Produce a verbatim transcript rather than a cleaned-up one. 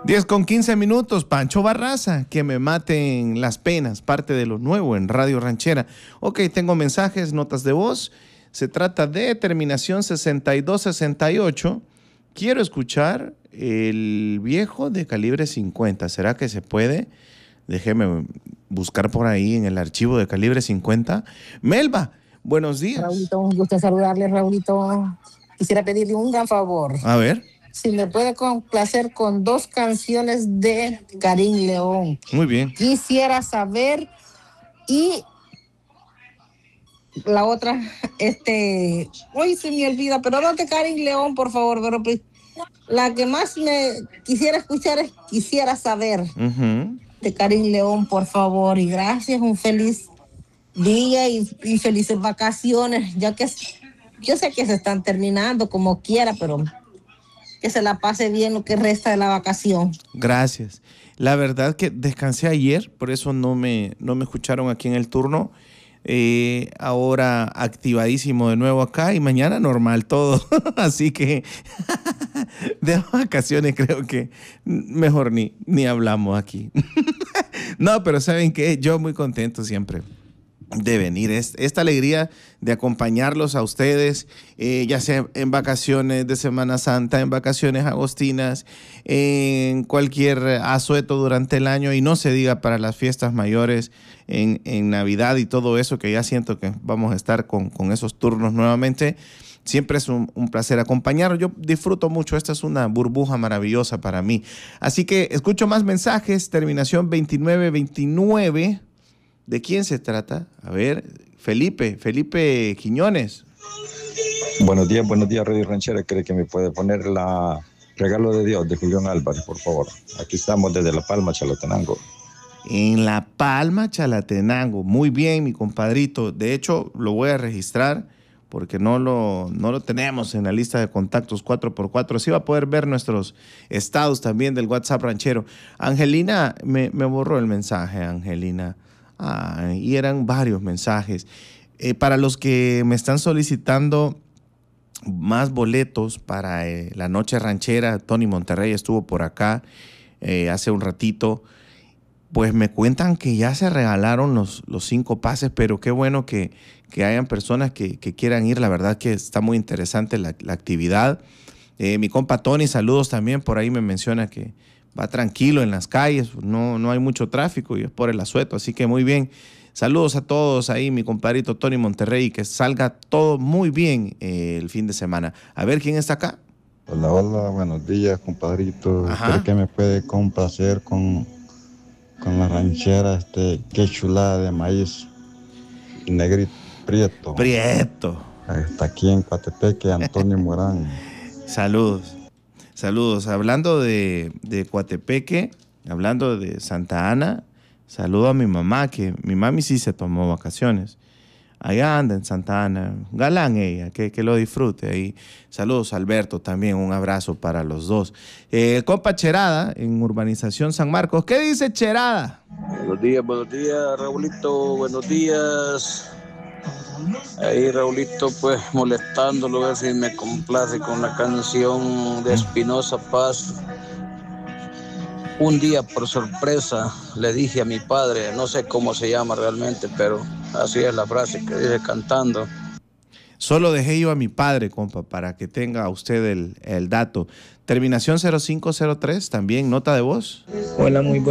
diez con quince minutos, Pancho Barraza, que me maten las penas, parte de lo nuevo en Radio Ranchera. Ok, tengo mensajes, notas de voz. Se trata de terminación sesenta y dos sesenta y ocho. Quiero escuchar el viejo de calibre cincuenta. ¿Será que se puede? Déjeme buscar por ahí en el archivo de calibre cincuenta. Melba, buenos días. Raulito, un gusto saludarle, Raulito. Quisiera pedirle un gran favor. A ver. Si me puede complacer con dos canciones de Karim León. Muy bien. Quisiera saber, y la otra, este, hoy se me olvida, pero no de Karim León, por favor, pero la que más me quisiera escuchar es Quisiera Saber, uh-huh, de Karim León, por favor. Y gracias, un feliz día y, y felices vacaciones, ya que yo sé que se están terminando como quiera, pero que se la pase bien lo que resta de la vacación. Gracias. La verdad que descansé ayer, por eso no me, no me escucharon aquí en el turno. Eh, ahora activadísimo de nuevo acá y mañana normal todo. Así que de vacaciones creo que mejor ni, ni hablamos aquí. No, pero ¿saben qué? Yo muy contento siempre de venir, esta alegría de acompañarlos a ustedes, eh, ya sea en vacaciones de Semana Santa, en vacaciones agostinas, en cualquier asueto durante el año, y no se diga para las fiestas mayores, en, en Navidad y todo eso, que ya siento que vamos a estar con, con esos turnos nuevamente. Siempre es un, un placer acompañarlos. Yo disfruto mucho. Esta es una burbuja maravillosa para mí. Así que escucho más mensajes. Terminación veintinueve veintinueve. ¿De quién se trata? A ver, Felipe, Felipe Quiñones. Buenos días, buenos días, Radio Ranchera. ¿Cree que me puede poner la Regalo de Dios de Julián Álvarez, por favor? Aquí estamos desde La Palma, Chalatenango. En La Palma, Chalatenango. Muy bien, mi compadrito. De hecho, lo voy a registrar porque no lo, no lo tenemos en la lista de contactos cuatro por cuatro. Así va a poder ver nuestros estados también del WhatsApp ranchero. Angelina, me, me borró el mensaje, Angelina. Ah, y eran varios mensajes. Eh, para los que me están solicitando más boletos para eh, la noche ranchera, Tony Monterrey estuvo por acá eh, hace un ratito. Pues me cuentan que ya se regalaron los, los cinco pases, pero qué bueno que, que hayan personas que, que quieran ir. La verdad que está muy interesante la, la actividad. Eh, mi compa Tony, saludos también. Por ahí me menciona que va tranquilo en las calles, no, no hay mucho tráfico y es por el asueto, así que muy bien. Saludos a todos ahí, mi compadrito Tony Monterrey, que salga todo muy bien eh, el fin de semana. A ver, ¿quién está acá? Hola, hola, buenos días, compadrito. ¿Cree que me puede complacer con, con la ranchera, este, qué chulada de maíz negrito, prieto? Prieto. Está aquí en Coatepeque, Antonio Morán. Saludos. Saludos. Hablando de, de Coatepeque, hablando de Santa Ana, saludo a mi mamá, que mi mami sí se tomó vacaciones. Allá anda en Santa Ana, galán ella, que, que lo disfrute ahí. Saludos a Alberto también, un abrazo para los dos. Eh, compa Cherada, en Urbanización San Marcos. ¿Qué dice Cherada? Buenos días, buenos días, Raulito, buenos días. Ahí Raulito, pues molestándolo, a ver si me complace con la canción de Espinosa Paz. Un día por sorpresa le dije a mi padre, no sé cómo se llama realmente, pero así es la frase que dice cantando. Solo dejé yo a mi padre, compa, para que tenga usted el, el dato. Terminación cero cinco cero tres, también nota de voz. Hola, muy buenas.